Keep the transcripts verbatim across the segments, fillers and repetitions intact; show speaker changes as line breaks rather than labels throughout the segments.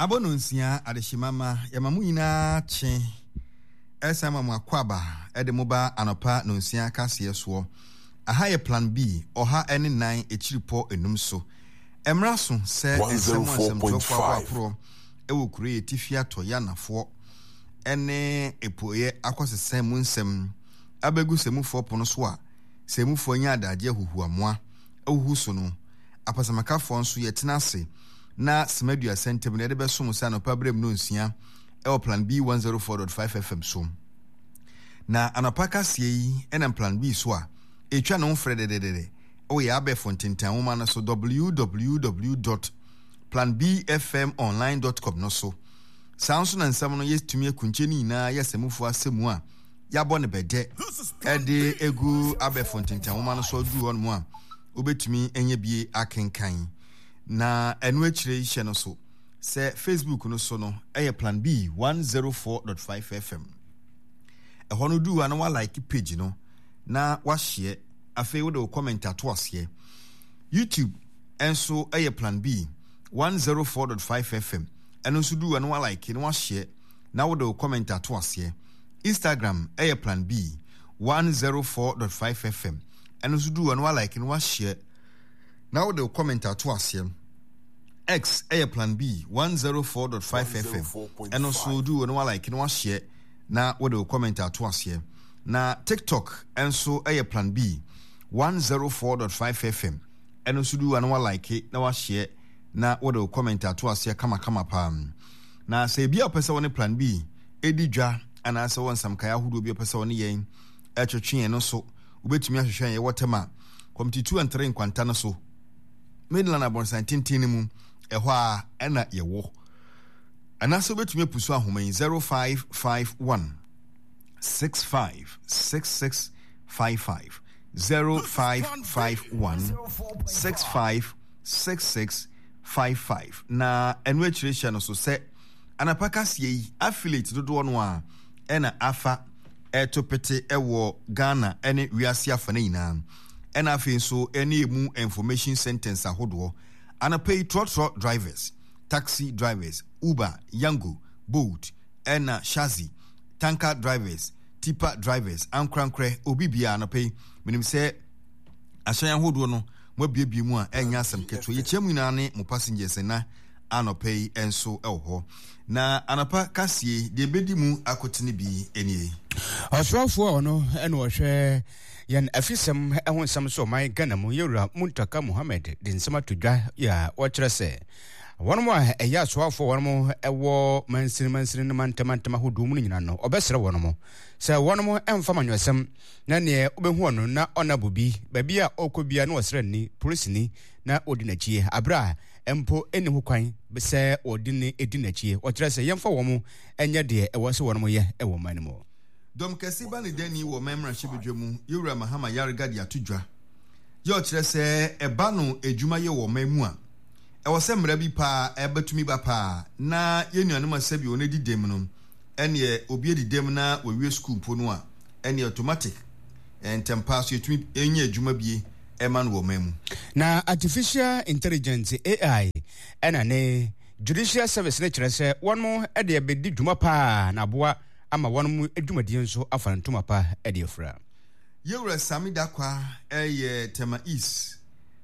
Abonunsia adeshimama yamamu ina che esama mwakwaba ede moba anopa nunsia kase so aha ye plan B oha ene nine echiripo enum so emraso se esemu asemtofo apro ewo kure etifia to yanafo ene epoye akosese mu nsem abegu semufo pono so a semufo nya adaje huhuamoa ehuhu so no apasamakafo nso yetena ase na Smedua Sentem na de beso musa no pabrem no nsia e plan B one oh four point five F M so na anapaka sie yi ena plan B so a etwa no mfrede de de de o ya be fontentan wo ma no so w w w dot plan b f m online dot com no so sanso na nsam no yestumi akunche ni na yesemufo asemu a yabo ne bede e de egu abe fontentan wo ma no so du on mu a obetumi enye bie akenkan na enu achire ihye no so se Facebook no so no eye plan B one oh four point five F M e hono du ana wa like page no na wa share afi wo de comment ato ase YouTube enso eye plan B one oh four point five F M eno so du ana wa like na wa share na wo de comment ato ase Instagram eye plan B one oh four point five F M eno so du ana wa like na wa share now the comment at was X a plan B one oh four point five F M and also do and like in one share now what the comment at was here now TikTok and so a plan B one oh four point five F M and also do and like it now share now what the comment at was here come come up um now say be a person on plan B edija and I saw one some kaya who do be a person yen at your chin and also ubet me share whatever come to two and three in Quantana so Midland abonsan tintini mu ehwa a ena yewo anaso betumi pusu ahoma zero five five one six five six six five five zero five five one six five six six five five na enwechire no so se anapaka sie affiliate dodo no a ena afa etopete ewo Ghana ene wiase afa na nyina and I feel so any mu information sentence ahodo and pay trot drivers, taxi drivers, Uber, Yango, Bolt, and Shazi, tanker drivers, tipper drivers, and crankre obibia and pay when him say Ashayan hodo no mo bie mu a enya sam ketwe ye chemu na ne mo passengers na anopay enso elho na anapa kasie de bedi mu akotene bi enie
aswafo no ene wo hwe yan afisem ehun sam so mai Ghana mu yura Muntaka Muhammad din sama tudwa ya wo kire se wono mo eya aswafo wono mo ewo mansin mansin ne mantama hodu mu nyina no obesere wono mo se wono mo emfa manwesem na ne obehu ono na onabobi babi a okobia na wosere ni police ni na odinachie abra empo eni ho kwan se odine edinachie wo kire se yemfa wo mo enye de ewo se wono mo ye ewo manimo
Dom kesiba ni deni wo memra shibedwemu yura mahama yarigadi atudwa yo kire se eba no edwuma ye wo mamu a e wo se mra bi pa e betumi ba pa na yenuanum asabi one didem no ene obi edidem na we school po no a ene automatic entempa so yetumi enye edwuma bi e man wo mamu
na artificial intelligence A I ena ne judicial service ne kire se won mo e de be di dwuma pa na boa ama wonu edwumadi nso afantuma pa ediefra
yewra samida kwa eye tema is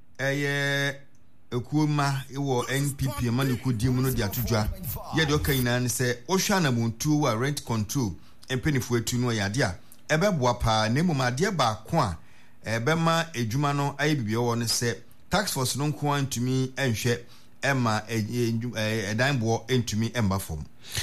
eye ekuoma ewo N P P maniku di mu no di atudwa ye de okanyina ne se ohwa na muntu wa rent control empenifu etu no yade a ebeboa pa na emumade ba ko a ebema edwuma no aye bibie wo ne se tax force no nko antumi enhwe ema edan bo entumi emba fom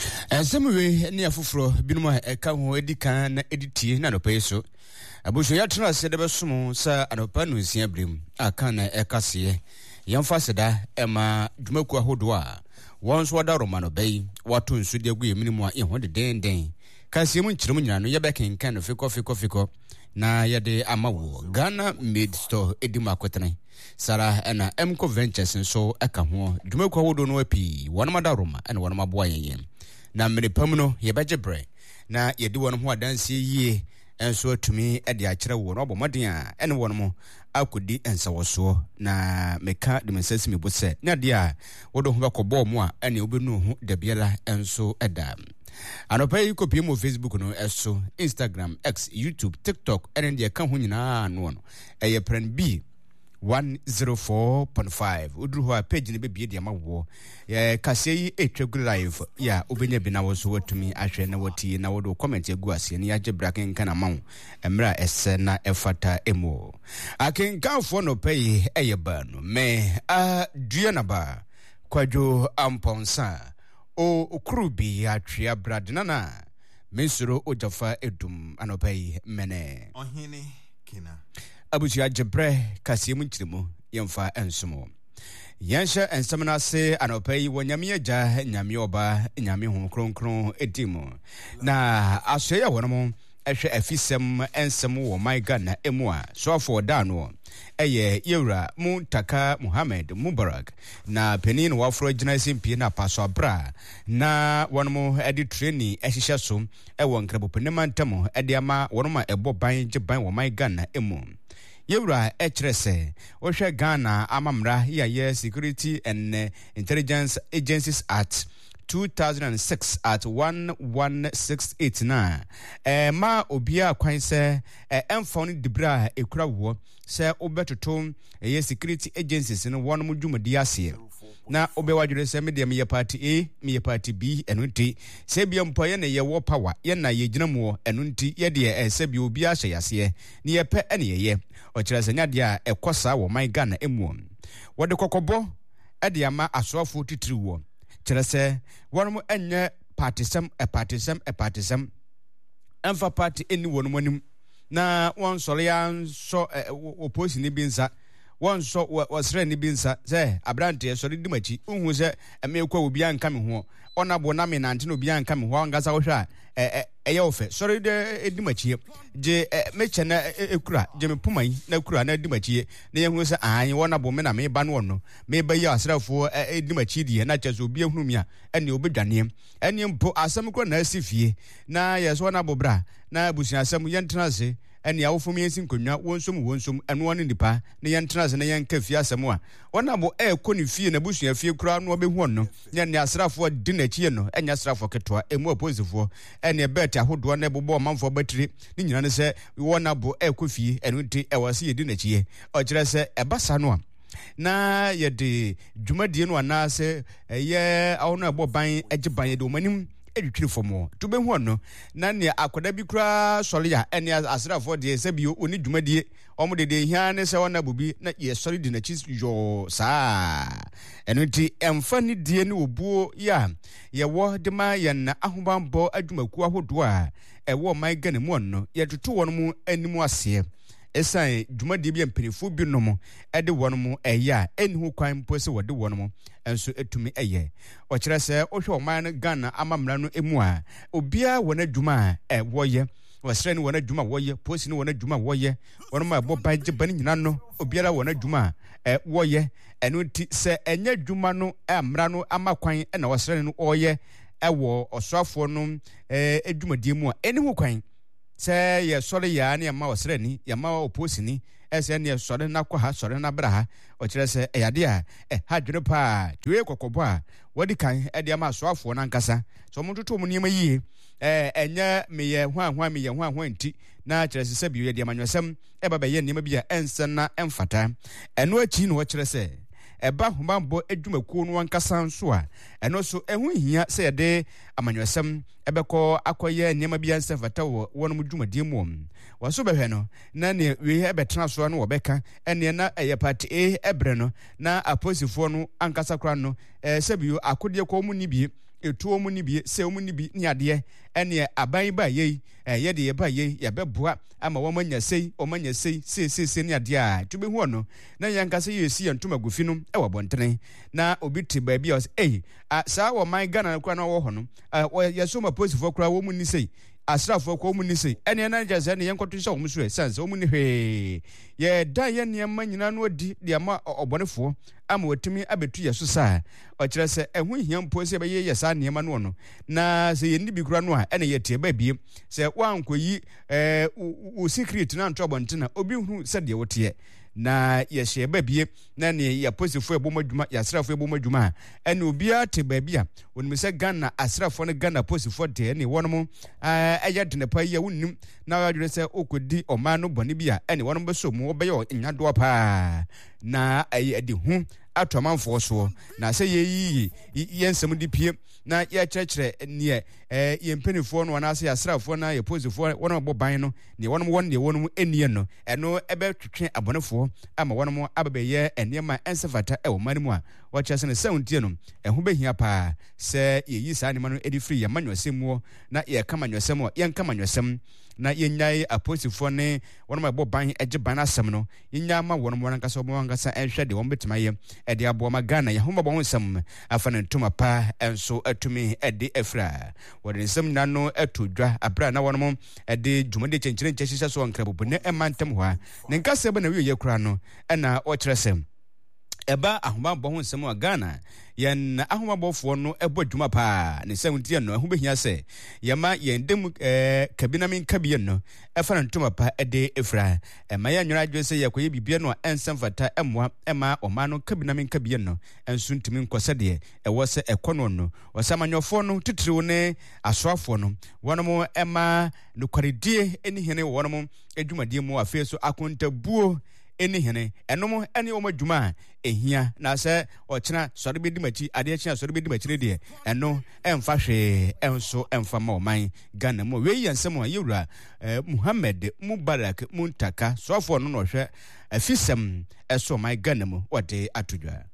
Esemwe ni afufuro binuma eka ho edikan na editie na nopa yeso abusho ya tena se de besom sa anopa no nsia brem aka na ekase yemfa seda ema dwumaku ahodo a wonso wada roma no bai wato nsu de gu yeminimu a eho de den den kase mu nkyeremu nyina no yebeken kan no fiko fiko fiko na yede amawo Ghana Made Store edima kwetene Sara ena Mco Ventures nso eka ho dwumaku ahodo no api wonamada roma ena wonamaboa yen na mmerepam no yebeje bre na yedi won ho adanse yie enso atumi e de akyere wo no obomoden a ene wo no mo akodi ensawoso na meka de mensasi me bose na de a wodo ho bekobo mo a ene obenu ho de biela enso eda anopa yi kopi mo Facebook no eso Instagram, X, YouTube, TikTok ene de ka ho nyina no no eye Plan B one oh four point five udru ho a page ne bebie de amawo ye kase yi etwegu live ya obenya bi na wo so watumi ahwe na woti na wodo comment egu ase ne yaje braken kana mawo emra ese na efata emo akenkanfo no pay eye ba no me a dua ba kwadwo amponsa o okrubi atwea bradna na mensuro ojafa edum anopai mene
ohene kina
abusia jebre kase mu nkyiremu yemfa ensomo yansha ensamna se anopai wonyame agya nyame oba nyame ho kronkron edimu na asoya wono ehwe afisem ensem wo my Ghana emu a so for dano eye yewra Muntaka Muhammad Mubarak na penin wafro gina simpie na paso abra na wono edi training ehihye so ewo nkrabo penemantam edi ama wono ma ebo ban giban wo my Ghana emu yewra echrese ohwe Ghana amamra ya Security and Intelligence Agencies Act two thousand six at one one six eight nine eh ma obia kwan se eh emfon dibra ekura wo se obetoto eh security agencies no won mu dwumadi ase na obewadwere se medium ye party A me party B enunti se bia mpo ye na ye wo power ye na ye gina mu enunti ye de eh se bia obi ahye yase ne ye pe ene ye ye o kire se nya de a ekosa wo my Ghana emu wode kokobo e de ama asofo titiri wo kire se wono enye partisem e partisem e partisem enfa party eni wono monim na won sole ya so opposition ni binsa won so wasre ni binsa se abrante sore dimachi unhu se emekwa obi anka me ho onabo na me nante no obi anka me ho ngasa wo hwa eh eye ofe sore de edimachi je meche na ekura je me pumai na kura na edimachi na ye hu se an wonabo me na me ba no no me ba yi asrafo edimachi die na chezo obi ehunu mi a ene obedwane ene mpo asem kura na asifie na ye so wonabo bra na busia asem ye ntena se ene awofom yensi nkonwa wonsom wonsom eno won nipa ne yentena se ne yenka fie asem a wonabo e ko ne fie na busua fie kura no obehu ono nya ne asrafo di na chie no enya asrafo ketoa emu opposifo ene bet ahodo na ebobo manfo batiri ne nyina ne se wonabo e ko fie eno nti e wase yedi na chie o kire se e basa no na yede dwumadie no ana se ye awono ebo ban agiban yede omanim edwitiri fomo to be hu no na ne akoda bi kura sole ya ene asrafo de se bi oni dwumadie omo de de hia ne se wona bobi na ye sole di na chi yo saa eno ti emfa ni die ne obuo ya ye wo de ma ye na ahobambo adwumaku ahodo a e wo my Ghana mu no ye tutu won mu animu ase esan dwumadie bi empirifo bi no mo ede won mu eya enhu kwan pose wode won mu enso etumi eye o kire se ohwe oman Ghana amamra no emu a obia wona dwuma e woye wasre ni wona dwuma woye posi ni wona dwuma woye wona ma bo baje bani nyina no obiara wona dwuma e woye eno ti se enye dwuma no amra no amakwan e na wasre no oye e wo osofo no e edwumadie mu a enhu kwan se ye sore ya na ma wasre ni ya ma oposi ni ese ne sore na kwa ha sore na bra ha o kire se eyade a eh ha dwene pa tue kokobo a wodi kan e de ma soafo na nkasa so mo toto mo niam yie eh enya meye hwan hwan meye hwan hwan nti na kire se se bi ye de manwesem e baba ye niam bi a ensen na emfata eno achi no kire se eba homambo edwumakuo no nkasa nso a eno so ehu hia se de amanwesem ebekọ akoye niam bi ansa fata wo wonum dwumadie mu waso behwe no na ne we ebetena so no wobeka ene na eye party A ebre no na aposifo no ankasa kra no eh sebio akodie ko mu ni bi etuo mu ni bi se mu ni bi ni ade ene aban ba ye eh ye de ye ba ye ye beboa ama wo manya sei o manya sei se se se ni ade a to be hu no na yankasa ye si yantuma gufi no e wabontere na obi ti ba bi o eh sa wo my Ghana kra na wo ho no ye so ma aposifo kra wo mu ni sei asrafo ko mu ni sei ene na jaza ne yenkoto hye wo mu so e sense wo mu ni hwe ye da ye ne ma nyina no di de ma obonefo ama watumi abetu ye so sa o kire se ehu hia mpo se be ye ye sa ne ma no no na se ye ni bi kura no a ene ye tie ba bie se wankoyi eh o secret na ntobonte obi hu se de wote na ye hye ba bie na ne ya posifo ebomadwuma ya asrafo ebomadwuma ene obi a te ba bia onimi se Ghana asrafo ne Ghana posifo de ne wonom eh eye de ne pa ye wonnim na wa dwere se okodi oman no bone bia ene wonom beso mu obeyo nyado pa na ayi adi hu atomanfo so na se ye yi yensem di pie na ye kyerkyere ne eh ye mpenifo no na se asrafo na ye posifo wonom boban no ne wonom won ne wonom enie no eno ebe twetwe abonefo ama wonom ababeye enema ensefata e wo manimu a wo kyerse ne seventy no ehu behia pa se ye yi sa ne ma no edi free ye manwasemu na ye kamanwasemu ye nkamanwasem na yenyai aposifo ne wonom ebo ban eje ban asem no yenya ma wonom won nkasa obo nkasa enhwe de won betimaye e de abo ma Ghana ye homa bon nsem afane ntuma pa enso atumi e de efra wode nsem na no atodwa abra na wonom e de dwumade chenkyere nkyehye so nkrabobu ne emantem ho a ne nkasa be na wi ye kura no e na o kyeresem eba ahoma bo ho nsem wa Ghana yen ahoma bofo no ebo dwuma pa ne seventy no ho behia se yema yendem eh kabinamin kabie no efa ntoma pa ede efra ema ya nwura adwe se yakoye bibie no ensem fata emwa ema oma no kabinamin kabie no ensu ntimi nkose de ewo se ekono no wasamanyofo no titiriwo ne asoafo no wonom ema nokwaredie eni hene wonom edwumadie mu afeso akontabuo eni hene enom ene o madwuma ehia na se ochina sori bedi machi ade china sori bedi machi de eno emfa hwe enso emfa ma oman Ghana mo we yansem a yewura Muhammad Mubarak Muntaka sofo no no hwe afisem eso man Ghana mo wode atodwa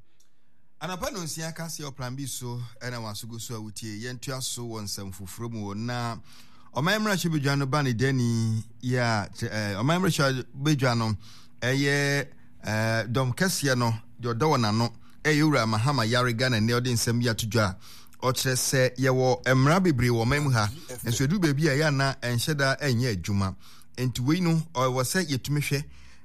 anapa no nsia ka se plan bi so ena wasugo so awutie yentu aso wonsam fufuro mu na oman mra chibedwa no ba ne dani ya oman mra chibedwa no eye eh dom kese no de do wona no eyura Mahama Yare Ghana ne odi nsem ya tudwa o kire se ye wo emra bebre wo mamu ha enso edu bebi ya ya na enhyeda enye adwuma enti wei no o wo se yetumi hwe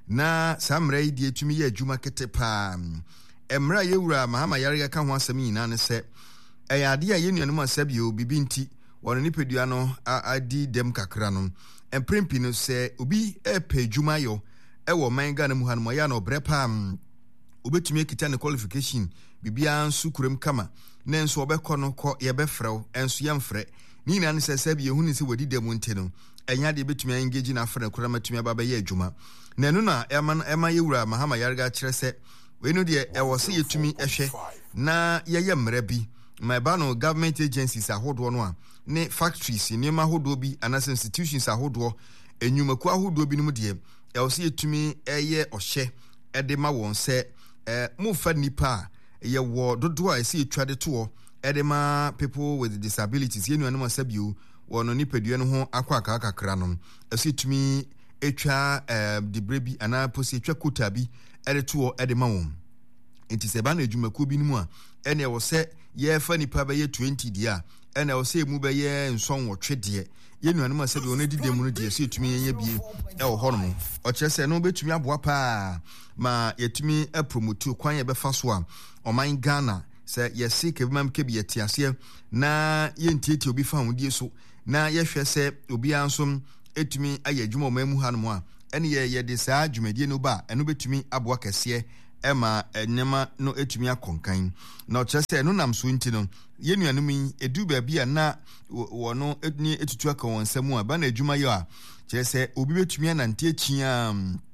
na samra yi de etumi ye adwuma kete pa emra yewura Mahama Yare ka ho asem nyina ne se eyade ya yenuanum asabi o bibi nti wono ni pedua no adi dem kakra no emprempi no se obi epe adwuma yo ewo man Ghana mu hanmo ya no brepa obetumi ekita ne qualification bibia nsu kurem kama na nso obekọ no kọ ye befrew enso ye mfre ni na ne sese bi ehuni se wadi dem nte no enya de betumi engage na afre kura matumi aba ye adwuma na enu na ema ema yewura Mahama Yare kire se we no de ewo se yetumi ehwe na ye ye mra bi my bano government agencies ahodo no a ne factories ne ma ahodo bi anas institutions ahodo enyumaku ahodo bi no de ewo se yetumi eye ohye ede ma won se eh mufa nipa ye wo dodo a ese etwa de to ede ma people with disabilities yenu anuma sabiu wono nipadua no ho akwa akakakra no ese etumi etwa eh debrebi ana posi etwa kota bi ede to ede ma won enti se ba na adwumaku bi nimu a ene wo se ye fa nipa ba ye twenty dia ene wo se mu ba ye nson wo twede yenu anuma sabiu ono di dem no de ese etumi yenye bie e wo hono o kire se no betumi aboa pa ma yetumi a promote kwan ye befa so a oman Ghana se yesi kebimam kebi yetiase na yentieti obi fa hodie so na yehwe se obi ansom etumi aye adwuma omamu hanmo a ene ye ye de saa adwumadie no ba eno betumi aboa kese ema enyema no etumi akonkan na o kyerese no nam so nti no yenuanum edu ba bia na wono etni etutu aka wonsam a ba na adwuma yo a kyerese obi betumi anante akia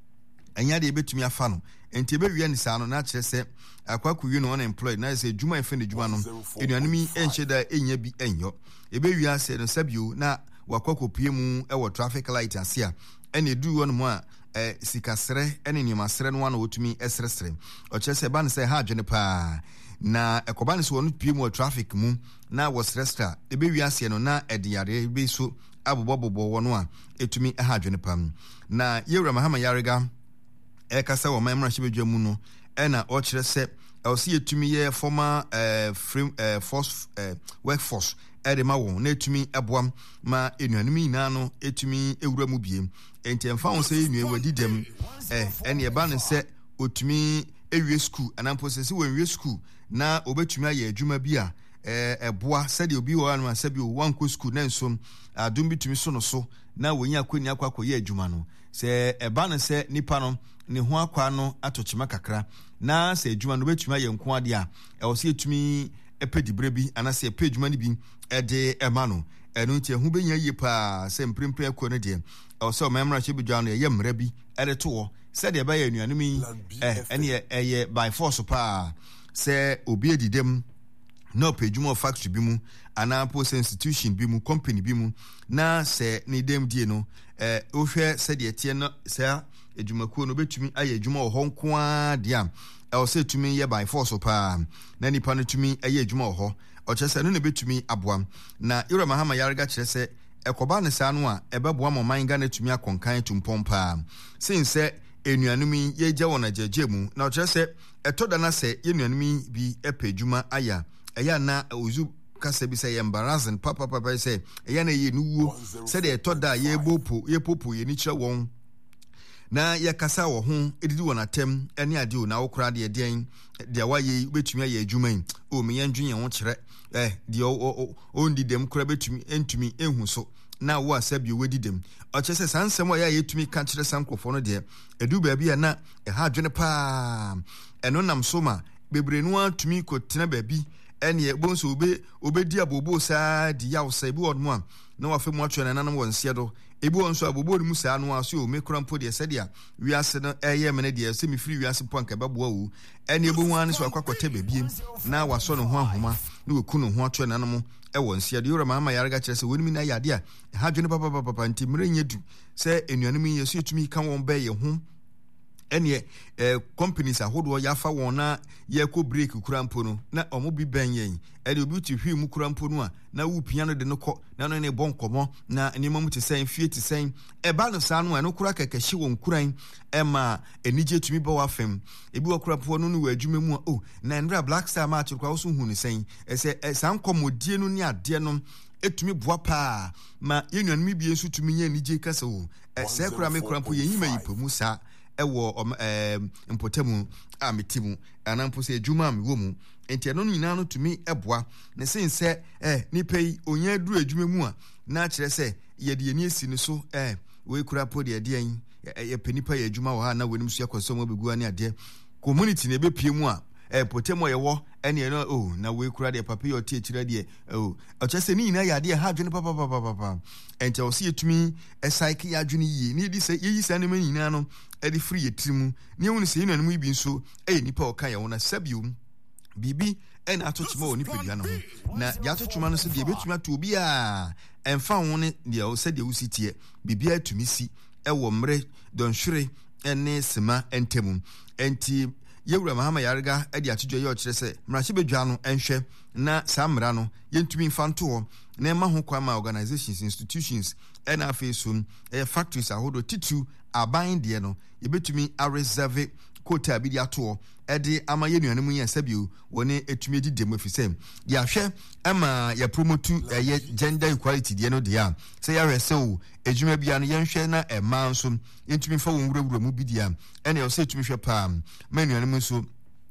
enya de betumi afa no enti be wi ani saa no na kyerese akwakuwi no unemployed na se adwuma efe ne adwuma no enuanum enhyeda enya bi enyo ebe wi ase no sabio na wakwakopie mu e wo traffic light ase a ene edu won mo a eh sikasre ene ni masre no wana otumi esresre o kyerese ba ne se ha adwene pa na ekoba ne se wonu pie mu traffic mu na wo srestra ebe wi ase no na ediyare be so abobobobo wono a etumi ha adwene pa na yewura Mahama Yare e kasa wo man mra hyebedwa mu no ena o kyerese ɛwɔ yɛtumi yɛ former uh, frame uh, force uh, workforce ɛde ma wɔn na ɛtumi ɛboam ma enuanum nyinaa no ɛtumi ɛwura mu biem enti ɛmfa wɔn sɛ enua wadi dɛm ɛ ɛne ɛba ne sɛ otumi ɛwie school anampo sɛ sɛ wɔnwie school na obɛtumi ayɛ adwuma bi a ɛboa sɛdeɛ obi wɔ ano asɛ bi o wankɔ school na nso adom bi tumi so no so na wɔnyi akɔni akɔ akɔyɛ adwuma no sɛ ɛba ne sɛ nipa no ne ho akwa no atokyema kakra na sɛ adwuma no obɛtumi ayɛ nko adeɛ a ɛwɔ sɛ ɛtumi ɛpɛ diberɛ bi anaasɛ ɛpɛ adwuma no bi ɛde ɛma no ɛno nti ɛho bɛnya yie paa sɛ mprempren akɔ no deɛ ɛwɔ sɛ ɔmamra hyɛ bɛdwa no ɛyɛ mmara bi ɛde to hɔ sɛdeɛ ɛbɛyɛ anuanom yi ɛne ɛyɛ by force paa sɛ obi adidam na ɔpɛ adwuma wɔ factory bi mu anaa po sɛ institution bi mu company bi mu na sɛ ne dɛm die no ɛɛ wohwɛ sɛdeɛ ɛteɛ no sɛ adwumakuo no bɛtumi ayɛ adwuma wɔ hɔ nko ara deɛ a ɛwɔ sɛ tumi yɛ by force paa na nipa no tumi ayɛ adwuma wɔ hɔ ɔkyerɛ sɛ no na bɛtumi aboa na Ewura Mahama Yarega kyerɛ sɛ ɛkɔba ne saa no a ɛbɛboa ma ɔman Ghana tumi akɔnkan tumpɔn paa sen sɛ enuanum yi yɛgya wɔn agyagye mu na ɔkyerɛ sɛ ɛtɔ da na sɛ enuanum yi bi ɛpɛ adwuma ayɛ ɛyɛ na ozu kasa bi sɛ yɛ embarrassing papapapa sɛ ɛyɛ na yɛ nuwuo sɛdeɛ ɛtɔ da yɛbopo yɛpopo yɛni kyerɛ wɔn na yɛkasa wɔ ho edidi wɔn atam ɛne ade o na wokora deɛ deɛn deɛ wayɛ betumi ayɛ adwuma yi o me yɛndwen yɛn ho kyerɛ eh deɛ o ondi dem kora betumi entumi ehu so na wo asabio wedi dem ɔkyerɛ sɛ saa nsɛm a yɛ yɛtumi ka kyerɛ sankrofo no deɛ edu baabi a na ɛha adwene paa ɛno nam so ma bebre no atumi kɔtena baabi ɛne bonso obe obedi abobo saa di yaw sɛ bi wɔ mo a na wafe mu atwe na nanam wɔ nsia do ebi wɔ nso abobo mu saa no aso o mekura mpo deɛ sɛdeɛ wiase no ɛyɛ mene deɛ sɛ mefiri wiase po anka bɛboa wo ɛne ebi hu ane so akɔkɔtɛ baabiem na wasɔ ne ho ahoma na wɔku ne ho atwe nanam ɛwɔ nsia de Ewura Mahama Yarega kyerɛ sɛ wɔnimi na yade a ha dwene papa papa nti mmerɛ nyɛ du sɛ enuanum yi yɛso etumi ka wɔn bɛ yɛ ho ɛne eh, companies ahodoɔ yɛafa wɔn na yɛkɔ break kura mpo no na ɔmo bi bɛn yɛn ɛde obi ti hwi mu kura mpo no a na wo pia no de no kɔ na no ne bɔ nkɔmɔ na nneɛma mu te sɛn fie te sɛn ɛba no saa no a no kura kɛkɛhye wɔn kuran ɛma enigye tumi bɔ wɔ afɛm ebi wɔ kura mpo no no wɔ adwuma mu a oh na ndra Black Star match kora wo so hu ne sɛn ɛsɛ saa nkɔmɔdie no ne adeɛ no etumi boa paa ma yenuanum bi nso tumi nya enigye kasa wo ɛsɛ kura me kura mpo yɛnyima yipa mu saa ɛwɔ ɛɛ mpotamu a metimu anampo sɛ adwuma a mewɔ mu enti ɛno no nyinaa no tumi ɛboa ne sen sɛ ɛ nipa yi onya duru adwuma mu a na kyerɛ sɛ yɛde yɛni esi ne so ɛ wei kura po deɛ deɛ yɛ pɛ nipa yɛ adwuma wɔ ha na wɔnim so akɔsɔ mu abegu ani adeɛ community na ebepie mu a ɛ potamu yɛwɔ ɛne ɛno o na wei kura deɛ papa yɛ ɔte akyirɛ deɛ o ɔkyerɛ sɛ ne nyinaa yɛ adeɛ ha adwene papa papa papa enti ɔwɔ sɛ yɛtumi ɛsaike yɛ adwene yie ne yɛdi sɛ yɛyi saa nneɛma nyinaa no ɛde firi yɛ tiri mu ne ɛhu no sɛ yɛnuanom yi bi nso ɛyɛ nipa ɔka yɛ ho na sɛbio biribi ɛna ato kyema wɔ nipadua no ho na deɛ ato kyema no so deɛ ɛbɛtumi ato obi a ɛmfa ho ne deɛ sɛdeɛ wosi teɛ biribiara tumi si ɛwɔ mmerɛ dɔnhwere ɛne sema ntamu enti Ewura Mahama Yarega ɛde atodwa yɛ ɔkyerɛ sɛ mmarahyɛ badwa no ɛnhwɛ na saa mmara no yɛntumi mfa nto hɔ na ɛma ho kwan ma organizations institutions ɛna afei so ɛyɛ factories ahodoɔ titu aban deɛ no yɛbɛtumi areserve quota bi de ato hɔ ɛde ama yɛnuanom yi asɛbio wɔne etumi di demo fi sɛ yɛahwɛ ama yɛ promote ɛyɛ gender equality deɛ no deɛ a sɛ yɛahwɛ sɛ o adwuma bia no yɛnhwɛ na ɛma nso yɛntumi fa wɔn wurawura mu bi deɛ ɛna ɛwɔ sɛ etumi hwɛ paa ma nuanom nso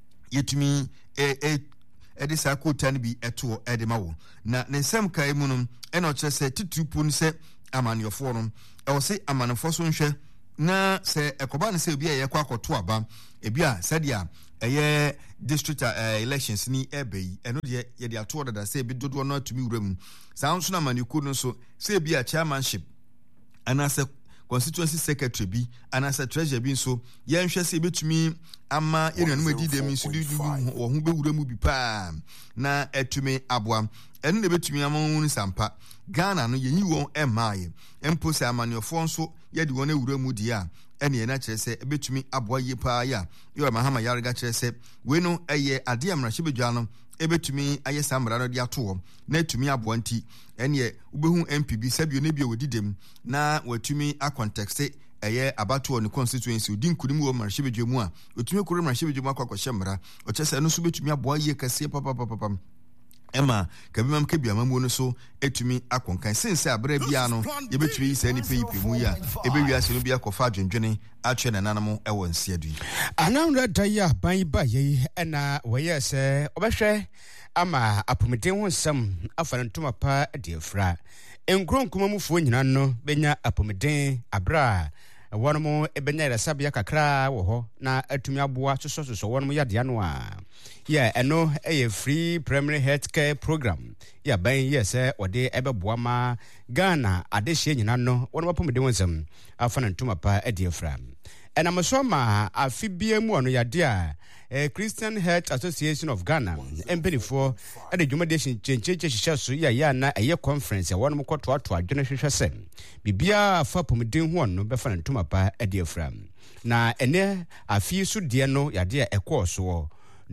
yɛtumi ɛ ɛ ɛde saa quota no bi ɛto hɔ ɛde ma wɔ na ne nsɛm kae mu no ɛna ɔkyerɛ sɛ titupo no sɛ amanneɛfoɔ no ɛwɔ sɛ amanneɛfoɔ so nhwɛ na sɛ ɛkɔba no sɛ obi a yɛkɔ akɔto aba ebi a sɛdeɛ ɛyɛ district uh, elections ni ɛbɛ yi ɛno deɛ yɛde atoɔ dada sɛ ebi dodoɔ no atumi wura mu saa nso na amanneɛkuo no nso sɛ ebi a chairmanship anaasɛ constituency secretary bi anaasɛ treasurer bi nso yɛnhwɛ sɛ ebɛtumi ama yɛnuanom adi dɛm nso de wɔ ho bɛwura mu bi paa na ɛtumi aboa ɛno na ebɛtumi ama wɔn sampa Ghana no yɛnyi wɔn ɛmmaayɛ mpo sɛ amanneɛfoɔ nso yɛde wɔn awura mu deɛ a ɛne yɛn akyerɛ sɛ ebɛtumi aboa yie paa yɛ a Ewura Mahama Yarega kyerɛ sɛ wei no ɛyɛ adeɛ a mmarahyɛ badwa no ebɛtumi ayɛ saa mmara no de ato hɔ na etumi aboa nti ɛneɛ wobɛhu M P bi sɛbio ne bi a wɔdi dɛm na watumi akɔntɛkse ɛyɛ abato ne constituency odi nkurimu wɔ marahye mu a otumi kure marahye mu akɔ akɔhyɛ mmara ɔkyɛ sɛ no so betumi aboa yie kɛseɛ papapapam Emma kabimam kebiama mu no so etumi akonkan sense abra bia no ye betumi yi sɛ nipa yi pemu ya ebewi ase no bia kɔfa adwendwene atwe na nanam ɛwɔ nsiadu yi
anawra daya ban ba yi ɛna wɔyɛ sɛ ɔbɛhwɛ ama apomeden ho nsɛm afa ntoma pa de afra enkron kumamufo nyina no benya apomeden abra wɔnom ebenya resabia kakra wɔ hɔ na atumi aboa sosososo wɔnom yade no a yeah ɛno ɛyɛ free primary health care program yeah ban yes ɔde ɛbɛboa ma Ghana adehye nyina no wɔnom apomeden nsɛm afa ntoma pa de afra ɛna so ma afibia mu ɔno yade a Uh, Christian Health Association of Ghana empenifo at the Jumadation Chenche so ya ya na eye conference one mo kwoto ato adwene hwehwe se bibia fa pomeden ho no be fa ntoma pa adiafra na ene afi so de no yade a ekọ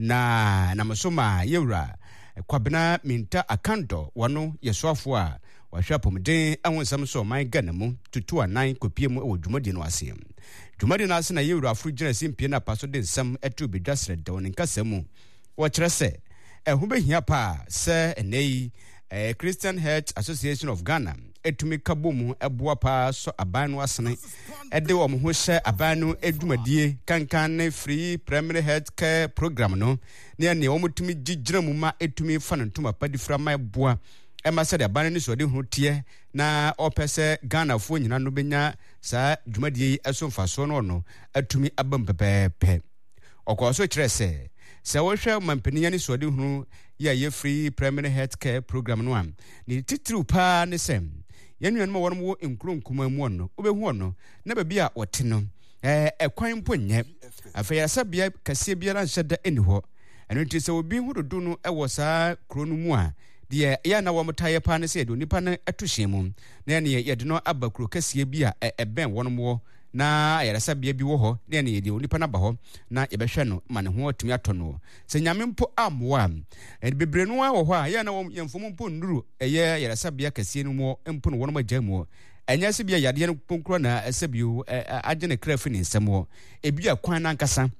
na na msoma yewra kwabena minta akanto wano yesoafo a wahwe pomeden ahonsam so man Ghana mu tutu anan kopie mu e dwumadi no ase dwumadi no ase na yewra afro gyina simpie na paso de nsam etu bedwasre de won nkasa mu wo kyerɛ sɛ ɛho behia pa sɛ enei eh, Christian Health Association of Ghana etumi kabomu eboa pa so aban no asene ede wo mo ho hyɛ aban no edwumadie kankan ne free primary health care program no ne ne wo mutumi gigira mu ma etumi fa ntoma pa di fra ma eboa ema sɛ de aban no so de ho tie na opese Ghana fo nyina no benya saa dwumadie eso mfaso no no atumi abam pepepe okoso kyerɛ sɛ sɛ wo hwɛ mampaniya ne so de ho ya ye free primary health care program no am ne titiri pa ne sɛm yenuan ma wɔn wo nkronkuma mu no obehu no na ba bia wɔte no eh ekwan mpo nyɛ afei asabia kase biara nhyɛ da eni hɔ ɛno nti sɛ obi hu dodo no ɛwɔ saa kro no mu a de ya na wɔn taye pa ne sɛ de onipa no atohye mu na ne yɛde no aba kro kase bi a ɛbɛn wɔn mo na ayarasabia bi wɔ hɔ ne ne yɛde onipa na ba hɔ na yɛbɛhwɛ no ma ne ho atumi atɔ no sɛ nyame mpo amoa e bebre no wɔ hɔ a ya na wɔn yɛmfom mpo nduru ɛyɛ ayarasabia kase no mu mpo no wɔn magya mu ɛnyɛ sɛ bia yade no ponkro na ɛsɛbio agye ne krafi ne nsɛm hɔ ebi akwan na nkasa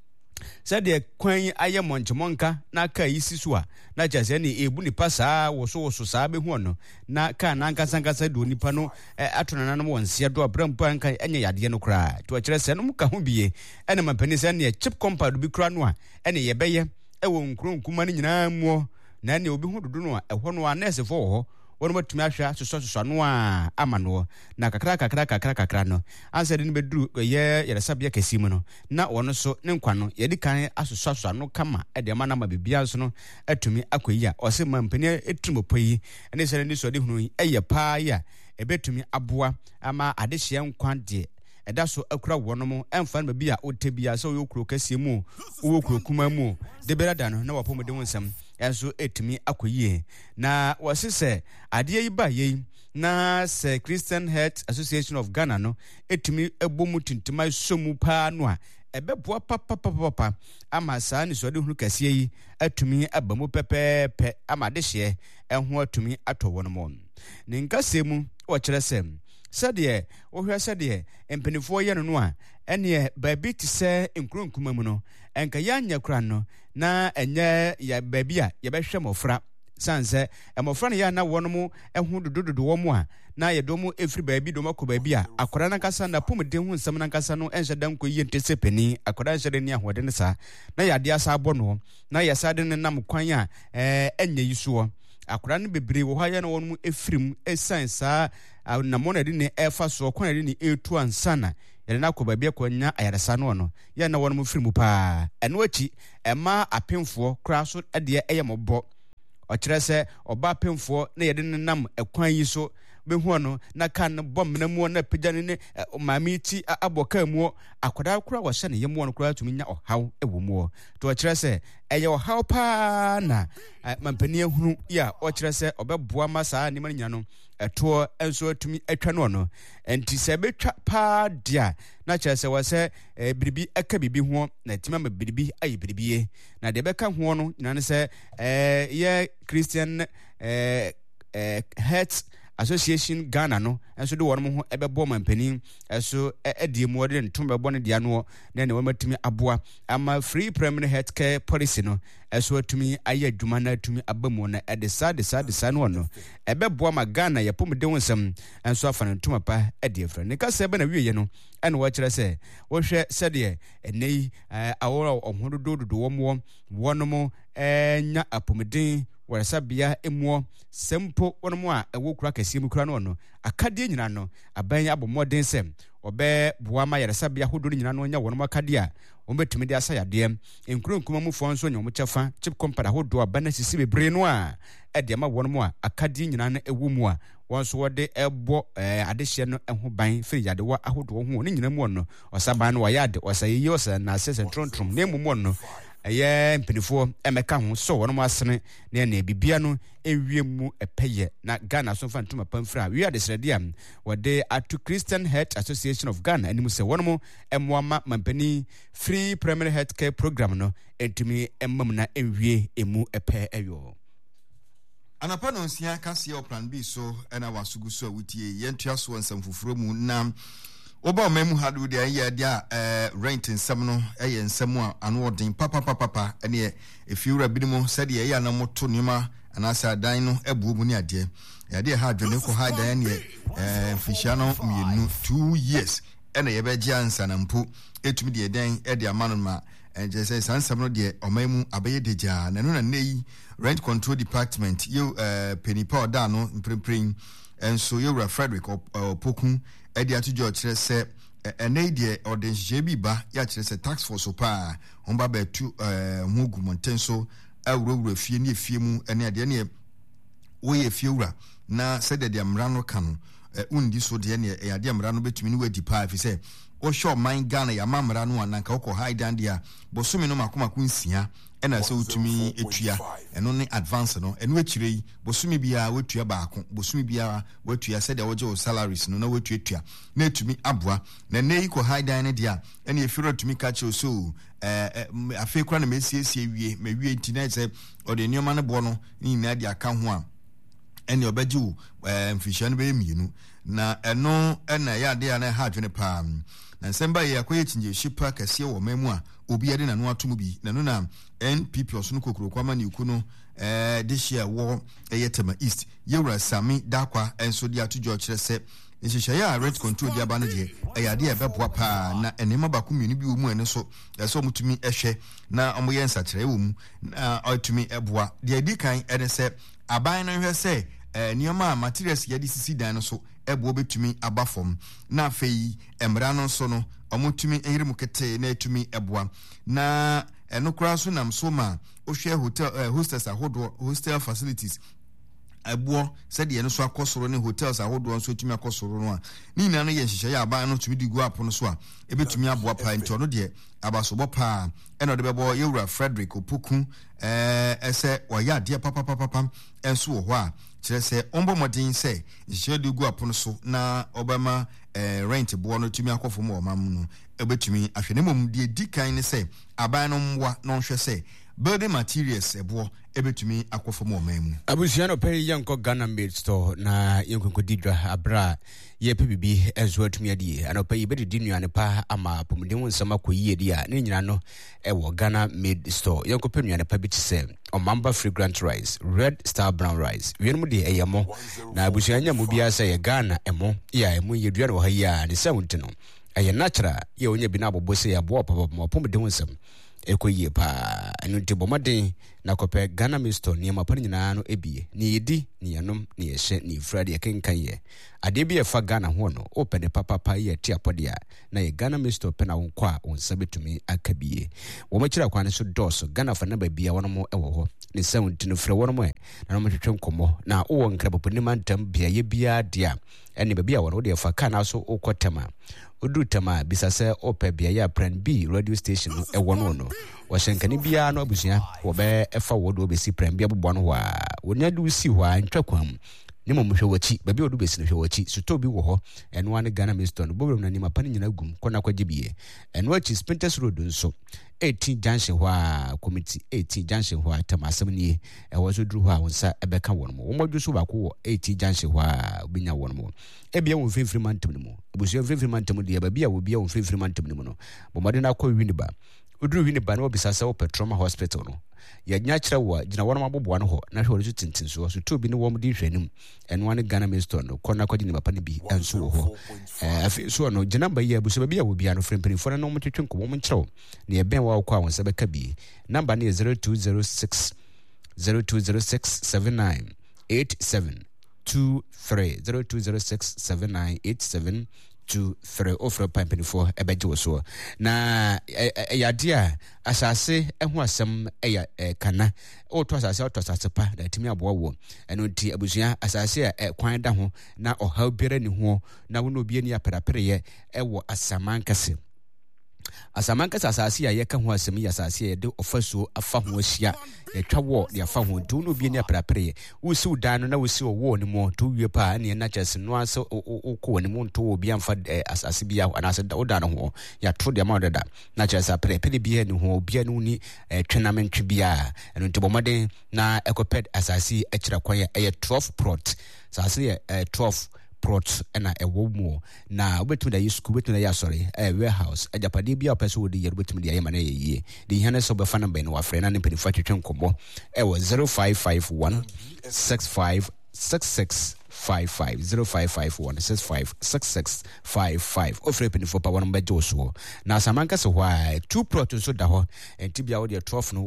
sɛ de kwan ayɛ monchemonka na ka yisi so a na kyerɛ ne ebu nipa saa wo so wo so saa behu no na ka na nkasa nkasa do nipa no ato na nanom wonsia do abrampa nka enye yade no kra to kyerɛ sɛ no muka ho bie ɛna mapani sɛ ne chip compound bi kra no a ɛne yɛbɛyɛ ɛwɔ nkronkuma no nyinaa mu na ne obi ho dodo no a ɛhɔ no a nurse fo wɔ hɔ wɔn matumi ahwɛ sososo no a ama no na kakra kakra kakra kakra no ansa de ne beduru yɛ yɛresabea kɛsi mu no na wɔn so ne nkwa no yɛdi kan asososo no kama ɛde ama na ma bibia so no atumi akɔyi a ɔse mampani eturumopo yi ɛne sɛ ne so de hunu ɛyɛ paa yi a ɛbɛtumi aboa ama adehye nkwa de ɛda so akura wɔn mo ɛmfa no bi a otebia sɛ ɔyɛ okuro kɛse mu ɔwɔ okuro kuma mu de berada no na wɔpɔ de wɔn nsɛm ɛso etumi akɔyie na wɔse sɛ adeɛ yi ba yɛ na sɛ Christian Health Association of Ghana no etumi ebomu tuntuma somu pa no a ɛbɛboa papapapa ama saa ne so de hunu kɛse yi atumi abamu pɛpɛɛpɛ ama de hye ɛho atumi atɔ wɔn mo ne nkasɛ mu wɔkyerɛ sɛ sɛdeɛ wohwɛ sɛdeɛ mpanifoɔ yɛ no no a ɛneɛ baabi te sɛ nkronkuma mu no ɛnka yɛanyɛ kora no na ɛnyɛ yɛ baabi a yɛbɛhwɛ mmɔfra sanse mmɔfra no yɛ na wɔn mo ɛho dodododo wɔ mu a na yɛdɔ mu ɛfiri baabi dɔm akɔ baabi a akɔda nankasa na pomden ho nsɛm nankasa no ɛnhyɛ da nkɔ yie nte sɛ pani akɔda nhyɛ da ni ahoɔden saa na yɛade asa abɔ no na yɛsa de ne nam kwan a ɛnyɛ yi soɔ akɔda no bebree wɔ hɔ ayɛ na wɔn mo ɛfirim ɛsan saa namɔna de ne ɛfa soɔ kwan de ne ɛtu ansana yɛde na akɔ baabi akɔnya ayaresa no no yɛ na wɔn mo firim paa ɛno akyi ɛma apemfoɔ kora so ɛdeɛ ɛyɛ mɔbɔ ɔkyerɛ sɛ ɔba apemfoɔ na yɛde ne nam ɛkwan yi so behu no na kan bɔ mena mu na pagya ne maame ti abɔ ka mu akɔda kora wɔhyɛ ne yɛmu no kora tumi nya ɔhaw ɛwɔ mu to ɔkyerɛ sɛ ɛyɛ ɔhaw paa na mampani ahunu ya ɔkyerɛ sɛ ɔbɛboa ma saa nima nya no ɛtoɔ enso atumi atwa no no enti sɛ betwa paa dia na kyerɛ sɛ wɔsɛ biribi aka bibi ho na tima ma biribi ayi biribie na de bɛka ho no nyina ne sɛ eh yɛ Christian eh eh Health Association Ghana no enso de wonmo ho ebebo mampani enso edie mu de ntom bebo ne dia no na ne wamatumi aboa ama free primary healthcare policy no enso atumi aye adwuma na atumi abamu na ede sa de sa de sa no no ebebo ma Ghana yapomde wonsam enso afa ne ntoma pa ede afra ne kasa be na wiye no ene wo kire se wo hwe sede enei aworo omhododo dodo wo mo wonomo enya apomden warasabia emuo sempo wonomo a ewo kura kase mu kura no no akade nyina no aban abomodin sem obe boama yarasabia hododo nyina no nya wonomo akade a ombetumi de asa yade enkuru nkuma mu fo nso nyomo chefa chip company hodo abana sisi bebre no a ede ma wonomo a akade nyina no ewo mu a wonso wode ebo adehye no eho ban firi yade wa ahodo ho ne nyina mu no osaban no wayade osayi osa na sesen trontrom ne mu mu no eye mpinifo emeka ho so wono asene na na bibia no ewie mu epeye na Ghana so fantuma pamfra wi adesrede am wode atu Christian Health Association of Ghana animu se wono emwama mampani free primary health care program no entumi emmam na ewie emu epe eyo
anapa no nsia kase o plan B so ena wasugu so awutie yentua so nsam fufuro mu na oba memu hadu de aye dia eh rent nsam no eye nsam a ano odin papa papa papa ene efiura bidimo sade ye na moto nima anasa adan no ebu mu ni ade ya de ha adwene ko ha dan ne eh fishia no mienu two years ene ye be gia ansa na mpo etumi de den e de amano ma enje say sansam no de omemu abaye deja na no na nei rent control department you eh penipa da no mprempren enso yewura Frederick Opokun edi atujo kire se ene de ordenje bi ba ya kire se tax force pa homba ba tu eh mugu montenso awurawura fie ne fie mu ene ade ne wo ye fie wura na se de de amra no kanu undi so de ne e ade amra no betumi ne wadi pa fi se o show man Ghana ya mamra no ananka ko hide and dia bosumi no makoma kunsia ena se utumi etua eno ne advance no eno akire yi bosumi bia wetua baako bosumi bia wetua se de woje o salaries no na wetua tua na etumi aboa na nei ko hide and dia ena efiro tumi ka che so eh afi kura na mesiesie wie me wie ntina se ode nioma ne bo no ni na dia ka ho a ene obaji wo mfihia no be mienu na eno ena ya de na ha adwene pa na nsemba ye akoye chinje shipa kase wo memu a obi ade na no atomu bi na no na N P P oso no kokoro kwama ni ku no eh this year wo eyetema east yewra sami dakwa enso dia to jo kire se nhihye ya rent control dia ba no de eyade e beboa pa na enema ba kumuni bi wo mu ene so eso mutumi ehwe na omoye nsa kire wo mu na otumi eboa de adi kan ene se aban no hwe se eh nioma materials yadi sisi dan no so ebo betumi abafom na afei emra no so no omutumi ehirimu kete na etumi eboa na eno kura so nam so ma ohwe hotel uh, hostels ahodo hostel facilities ebo said ye no so akosoro ne hotels ahodo so etumi akosoro no a ni na no ye nhihye ya aban no tumi digu apo no so a ebetumi aboa pa nti ono de abasobo pa eno de bebo yewura Frederick Opokun eh ese oya de papa papa papa enso wo ho a kire se ombo modin se nhihye digu apo no so na obama eh rent bo no tumi akofo mo mam no ebetumi ahwe ne mom de dikan ne se aban no mwa no hwe se building materials ebo ebetumi akofo mo mam
abusiano pay yanko Ghana made store na yanko kodidwa abra ye pebibi enzo atumi adi anopa yibedi dinuane pa ama pomden wonsama koyie dia ne nyina no ewo Ghana made store yanko penuane pa biti se omamba fragrant rice red star brown rice wienmu de eyemo na abusianya mu bia se ye Ghana emo ya emu yedua no ha ya ne sawunti no eye natural ye onye bi na abobose ya bo papa mo pomden wonsam ekoyie pa enu tibomaden na kope Ghana misto ni mapani nyina no ebie ni yedi ni yanom ni yehye ni frade yekenkan ye ade bi efa Ghana ho no open de papa pa ye ti apodia na ye Ghana misto pe na wonko a wonsabetumi akabie wo makira kwane so doso Ghana fa na ba bia wono ewo ho ni sawunti no frɛ wono e na no twetwe nkomo na wo nkrabopo ni mantam bia ye bia dia ene ba bia wono de fa kana so okotema odutama bisase ope bia ya plan B radio station e wono no washenkani bia no abusua wo be efa wodo be si plan bia bobo no wa wonya du si wa ntwakwam ne mo hwe wachi ba bi odu besi no hwe wachi suto bi wo ho eno ane Ghana Maidstone bobrom na nima pani nyina gum kona kwaje bie eno achi Spintex Road nso eighteen junction ho a committee eighteen junction ho a tamasem nie e wo so duru ho a wonsa ebeka won mo wo modwo so ba ko wo eighteen junction ho a obinya won mo e bia won free free mantem no mo ebusu free free mantem de ba bia wo bia won free free mantem no mo no bo mode na ko wi ni ba oduru wi ni ba no bisasa wo Petroma Hospital no ya nya kire wo gina won mabobo no ho na hwe wo tintin so so to bi ni wo mo di hwanim eno ane Ghana Maidstone no kona kwaje ni mapa ni bi enso wo ho eh afi so no gina ba ya buso ba bia wo bia no frempeni fo na no mo twetwe nko mo nkyerɛw ne ebe wa kwa won se beka bi number ni zero two zero six zero two zero six seven nine eight seven two three zero two zero six seven nine eight seven two three offer pipe for ebeje wo so na yadia asase ehu asem eya kana o to asase o to asase pa da timi aboa wo eno nti abusua asase a kwan da ho na oha biara ni ho na wo no obi ani aperapere ye ewo asamankase asamankase asase a ye ka ho asem ya asase ye de ofasuo afa ho ahia etwa wo de afa ho nti wo no obi ani aperapere ye wo si udan no na wo si wo ni mo to wie pa ne na chese no aso ko ni mo to obi amfa asase bia anase da udan ho ya to de ma dada na chese aperapere bia ni ho bia no ni twenamentwe bia eno nti bomade na ekoped asase akira kwan ye twelve plot asase ye twelve plot na ewo mu na obetumi da yisku betumi da ya sorry eh warehouse ajapade bia opese wo de yer betumi da yema na yeye de hane so be fa number no afre na ne penifa twetwe nkomo ewo zero five five one six five six six five five zero five five one six five six six five five ofre penifo pa won bejo so na samanka se hwa two plot so da ho entibia wo de twelve no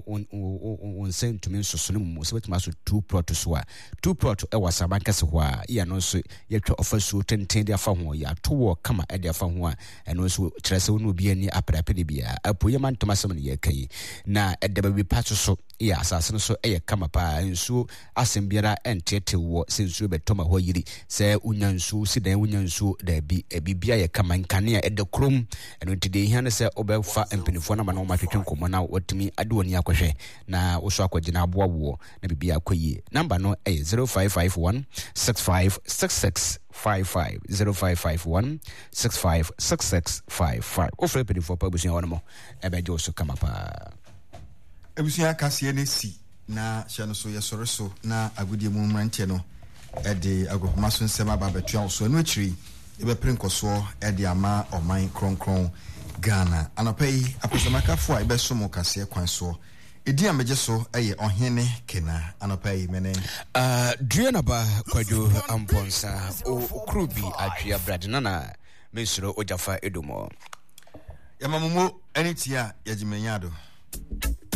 on sent me so so no mo se betima so two plot so a two plot e wa samanka se hwa ya no so yetwa ofasu tenten de afa ho ya to wo kama e de afa ho a eno so kire se wo bi ani aprapɛ de bia apoye man tomasem ne ye kai na e de ba bi patso so ya asase no so e ye kama pa nsuo asem biara entete wo se nsuo betoma ho yiri se unyansu si dan unyansu da bi ebibia ye kama nkane a ede krom eno ntide hiane se obefa empenifo na ma no matwetwe nkomo na watumi ade woni akohwe na wo so akogina aboa wo na bibia akoyi number no e zero five five one six five six six five five zero five five one six five six six five five ofre penifo pa busia wono mo ebejo so kama pa
ebusia kase ne si na hye no so yesore so na agudie mu mrante no ede agomaso nsema ba betua so anu akiri ebe prenkoso ede ama oman kronkron Ghana anapai aposamakafo a ebe somo kase kwan so edi ameje so eye ohene kena anapai mene
uh duena ba kwajo amponsa o krubi atwea bradena na mesuro ojafa edomo
yamamumo enitia yajimenyado